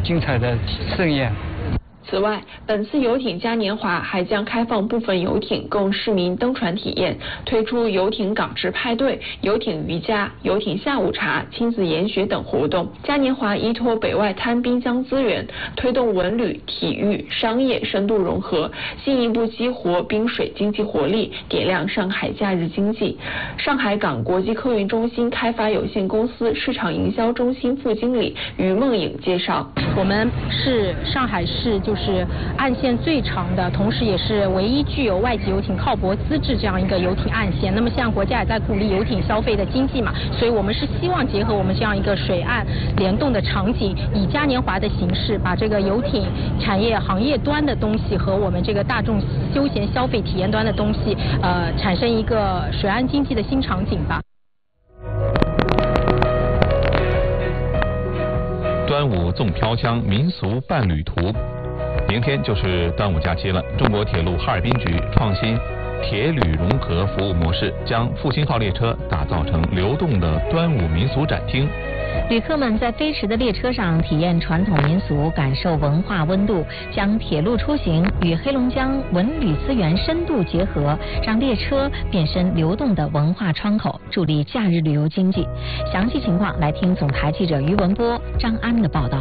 精彩的盛宴。 此外，本次游艇嘉年华还将开放部分游艇供市民登船体验，推出游艇港池派对、游艇瑜伽、游艇下午茶、亲子研学等活动。嘉年华依托北外滩滨江资源，推动文旅、体育、商业深度融合，进一步激活滨水经济活力，点亮上海假日经济。上海港国际客运中心开发有限公司市场营销中心副经理于梦颖介绍， 我们是上海市就是岸线最长的，同时也是唯一具有外籍游艇靠泊资质这样一个游艇岸线。那么像国家也在鼓励游艇消费的经济嘛，所以我们是希望结合我们这样一个水岸联动的场景，以嘉年华的形式，把这个游艇产业行业端的东西和我们这个大众休闲消费体验端的东西，产生一个水岸经济的新场景吧。 端午纵飘香，民俗伴旅途。明天就是端午假期了。中国铁路哈尔滨局创新铁旅融合服务模式，将复兴号列车打造成流动的端午民俗展厅。 旅客们在飞驰的列车上体验传统民俗，感受文化温度，将铁路出行与黑龙江文旅资源深度结合，让列车变身流动的文化窗口，助力假日旅游经济。详细情况来听总台记者于文波、张安的报道。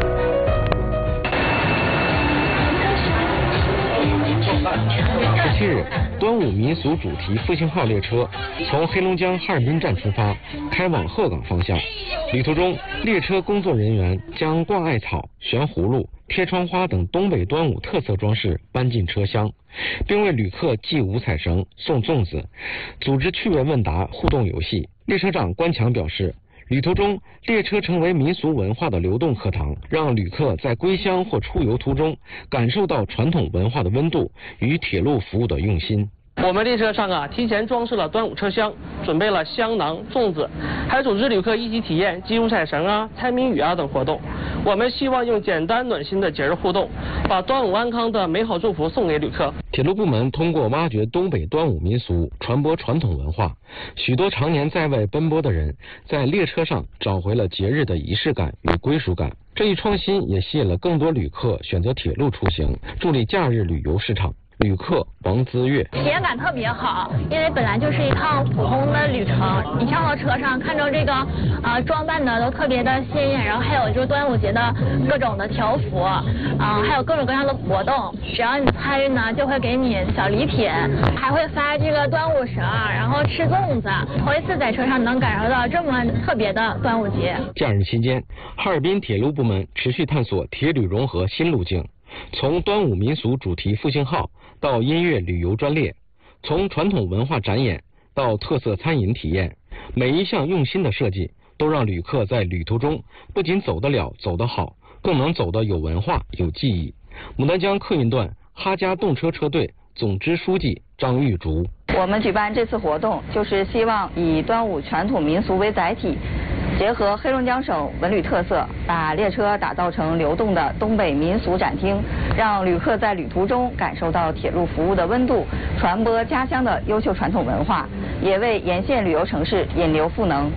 17日，端午民俗主题复兴号列车从黑龙江哈尔滨站出发，开往鹤岗方向。旅途中，列车工作人员将挂艾草、悬葫芦、贴窗花等东北端午特色装饰搬进车厢，并为旅客系五彩绳、送粽子，组织趣味问答互动游戏。列车长关强表示，旅途中，列车成为民俗文化的流动课堂，让旅客在归乡或出游途中感受到传统文化的温度与铁路服务的用心。 我们列车上提前装饰了端午车厢，准备了香囊、粽子，还组织旅客一起体验系五彩绳猜谜语等活动。我们希望用简单暖心的节日互动，把端午安康的美好祝福送给旅客。 铁路部门通过挖掘东北端午民俗，传播传统文化，许多常年在外奔波的人在列车上找回了节日的仪式感与归属感。这一创新也吸引了更多旅客选择铁路出行，助力假日旅游市场。旅客王资月， 体验感特别好，因为本来就是一趟普通的旅程，你上到车上看着这个装扮的都特别的鲜艳，然后还有就是端午节的各种的条幅，还有各种各样的活动，只要你参与呢，就会给你小礼品，还会发这个端午绳，然后吃粽子。头一次在车上能感受到这么特别的端午节。 假日期间，哈尔滨铁路部门持续探索铁旅融合新路径，从端午民俗主题复兴号到音乐旅游专列，从传统文化展演到特色餐饮体验，每一项用心的设计都让旅客在旅途中不仅走得了走得好，更能走得有文化有记忆。牡丹江客运段哈家动车车队总支书记张玉竹， 我们举办这次活动就是希望以端午传统民俗为载体，结合黑龙江省文旅特色，把列车打造成流动的东北民俗展厅，让旅客在旅途中感受到铁路服务的温度，传播家乡的优秀传统文化，也为沿线旅游城市引流赋能。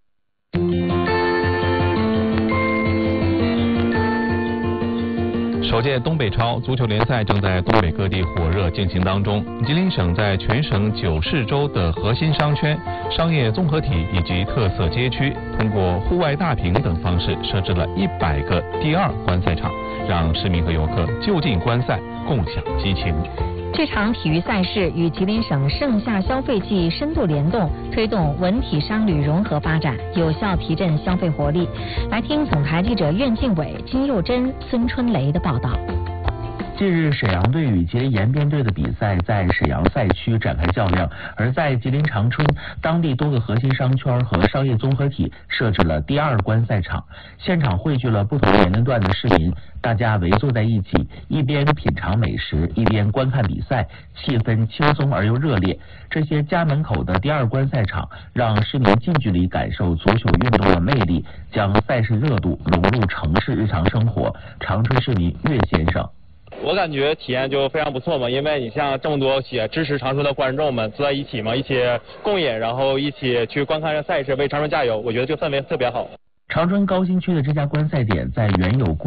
首届东北超足球联赛正在东北各地火热进行当中。吉林省在全省9市州的核心商圈、商业综合体以及特色街区，通过户外大屏等方式设置了100个第2观赛场，让市民和游客就近观赛，共享激情。 这场体育赛事与吉林省盛夏消费季深度联动，推动文体商旅融合发展，有效提振消费活力。来听总台记者苑敬伟、金佑珍、孙春雷的报道。 近日，沈阳队与吉林延边队的比赛在沈阳赛区展开较量，而在吉林长春，当地多个核心商圈和商业综合体设置了第2观赛场，现场汇聚了不同年龄段的市民，大家围坐在一起，一边品尝美食，一边观看比赛，气氛轻松而又热烈。这些家门口的第2观赛场，让市民近距离感受足球运动的魅力，将赛事热度融入城市日常生活。长春市民岳先生。 我感觉体验就非常不错嘛，因为你像这么多些支持长春的观众们坐在一起嘛，一起共饮，然后一起去观看这赛事，为长春加油，我觉得这个氛围特别好。 长春高新区的这家观赛点在原有